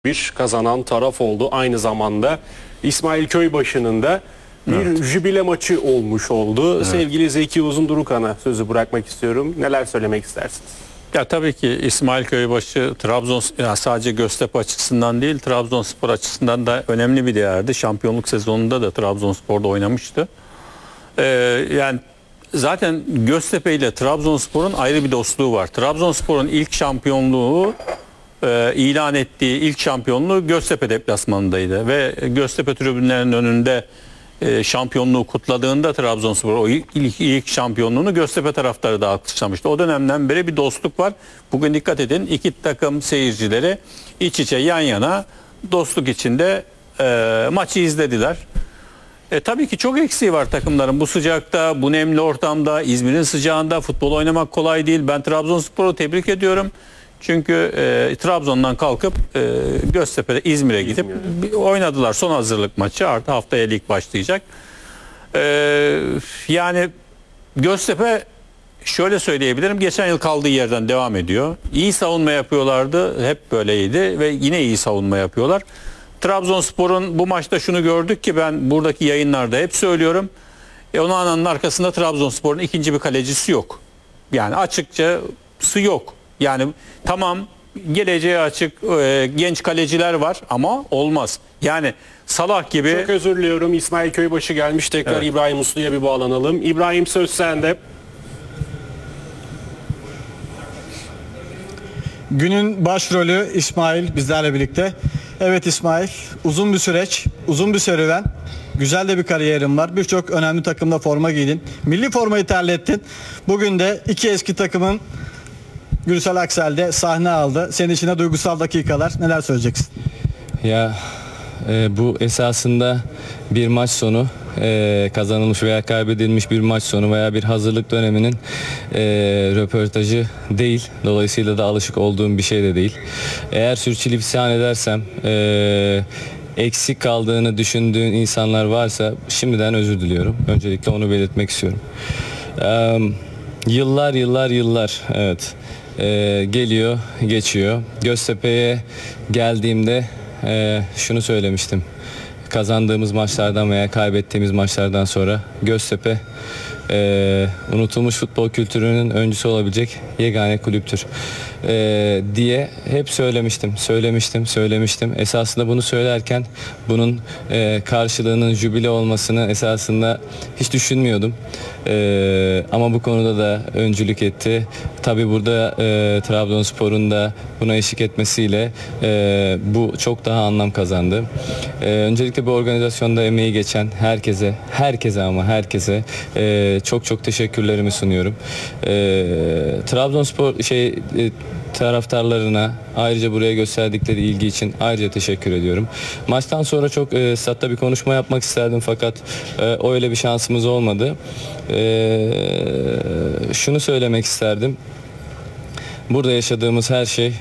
bir kazanan taraf oldu. Aynı zamanda İsmail Köybaşı'nın da bir jübile maçı olmuş oldu. Evet. Sevgili Zeki Uzundurukan'a sözü bırakmak istiyorum. Neler söylemek istersiniz? Ya tabii ki İsmail Köybaşı sadece Göztepe açısından değil, Trabzonspor açısından da önemli bir değerdi. Şampiyonluk sezonunda da Trabzonspor'da oynamıştı. Yani zaten Göztepe ile Trabzonspor'un ayrı bir dostluğu var. Trabzonspor'un ilk şampiyonluğu ilan ettiği ilk şampiyonluğu Göztepe deplasmanındaydı ve Göztepe tribünlerinin önünde şampiyonluğu kutladığında Trabzonspor o ilk şampiyonluğunu Göztepe taraftarı da alkışlamıştı. O dönemden beri bir dostluk var. Bugün dikkat edin, iki takım seyircileri iç içe yan yana dostluk içinde maçı izlediler. Tabii ki çok eksiği var takımların. Bu sıcakta, bu nemli ortamda, İzmir'in sıcağında futbol oynamak kolay değil. Ben Trabzonspor'u tebrik ediyorum. Çünkü Trabzon'dan kalkıp Göztepe'de İzmir'e gidip oynadılar son hazırlık maçı. Artı haftaya lig başlayacak. Yani Göztepe şöyle söyleyebilirim. Geçen yıl kaldığı yerden devam ediyor. İyi savunma yapıyorlardı. Hep böyleydi ve yine iyi savunma yapıyorlar. Trabzonspor'un bu maçta şunu gördük ki ben buradaki yayınlarda hep söylüyorum. Onana'nın arkasında Trabzonspor'un ikinci bir kalecisi yok. Yani açıkçası yok. Yani tamam, geleceğe açık genç kaleciler var ama olmaz. Yani Salah gibi... Çok özür diliyorum. İsmail Köybaşı gelmiş. Tekrar evet. İbrahim Uslu'ya bir bağlanalım. İbrahim, söz sende. Günün başrolü İsmail bizlerle birlikte. Evet İsmail, uzun bir süreç, uzun bir serüven. Güzel de bir kariyerin var. Birçok önemli takımda forma giydin. Milli formayı terlettin. Bugün de iki eski takımın Gürsel Aksel'de sahne aldı. Senin için de duygusal dakikalar. Neler söyleyeceksin? Ya bu esasında bir maç sonu, kazanılmış veya kaybedilmiş bir maç sonu veya bir hazırlık döneminin röportajı değil. Dolayısıyla da alışık olduğum bir şey de değil. Eğer sürçülisan edersem, eksik kaldığını düşündüğün insanlar varsa şimdiden özür diliyorum. Öncelikle onu belirtmek istiyorum. Yıllar evet. Geliyor, geçiyor. Göztepe'ye geldiğimde şunu söylemiştim. Kazandığımız maçlardan veya kaybettiğimiz maçlardan sonra Göztepe unutulmuş futbol kültürünün öncüsü olabilecek yegane kulüptür diye hep söylemiştim. Esasında bunu söylerken bunun karşılığının jübile olmasını esasında hiç düşünmüyordum. Ama bu konuda da öncülük etti. Tabii burada Trabzonspor'un da buna eşlik etmesiyle bu çok daha anlam kazandı. Öncelikle bu organizasyonda emeği geçen herkese çok teşekkürlerimi sunuyorum. Trabzonspor taraftarlarına ayrıca buraya gösterdikleri ilgi için ayrıca teşekkür ediyorum. Maçtan sonra çok statta bir konuşma yapmak isterdim fakat öyle bir şansımız olmadı. Şunu söylemek isterdim. Burada yaşadığımız her şey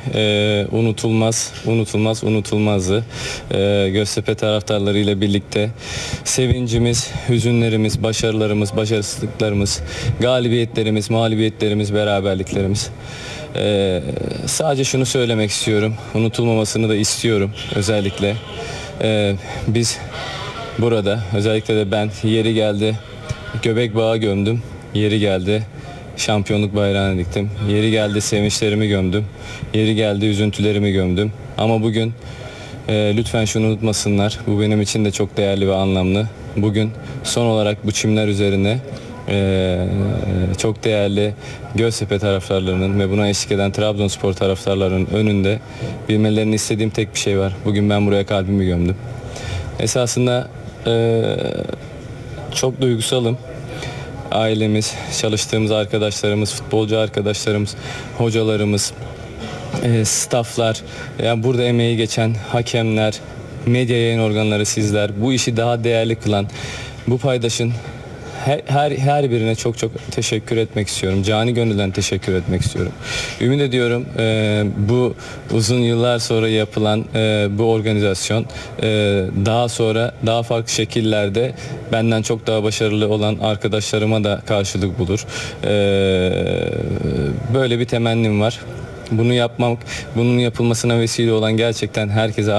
unutulmazdı. Göztepe taraftarları ile birlikte sevincimiz, hüzünlerimiz, başarılarımız, başarısızlıklarımız, galibiyetlerimiz, mağlubiyetlerimiz, beraberliklerimiz. Sadece şunu söylemek istiyorum. Unutulmamasını da istiyorum özellikle. Biz burada, özellikle de ben, yeri geldi göbek bağı gömdüm. Yeri geldi şampiyonluk bayrağını diktim. Yeri geldi sevinçlerimi gömdüm. Yeri geldi üzüntülerimi gömdüm. Ama bugün lütfen şunu unutmasınlar. Bu benim için de çok değerli ve anlamlı. Bugün son olarak bu çimler üzerine çok değerli Göztepe taraftarlarının ve buna eşlik eden Trabzonspor taraftarlarının önünde bilmelerini istediğim tek bir şey var. Bugün ben buraya kalbimi gömdüm. Esasında çok duygusalım. Ailemiz, çalıştığımız arkadaşlarımız, futbolcu arkadaşlarımız, hocalarımız, stafflar, yani burada emeği geçen hakemler, medya yayın organları, sizler, bu işi daha değerli kılan bu paydaşın her birine çok teşekkür etmek istiyorum. Cani gönülden teşekkür etmek istiyorum. Ümit ediyorum bu uzun yıllar sonra yapılan bu organizasyon daha sonra daha farklı şekillerde benden çok daha başarılı olan arkadaşlarıma da karşılık bulur. Böyle bir temennim var. Bunu yapmak, bunun yapılmasına vesile olan gerçekten herkese